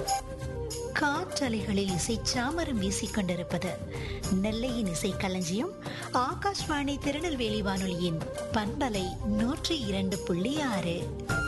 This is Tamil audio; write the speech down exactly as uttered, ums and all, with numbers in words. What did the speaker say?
காற்றலைகளில் இசை சாமரம் வீசிக்கொண்டிருப்பது நெல்லையின் இசை களஞ்சியம் ஆகாஷ்வாணி திருநெல்வேலி வானொலியின் பண்பலை நூற்றி இரண்டு புள்ளி ஆறு.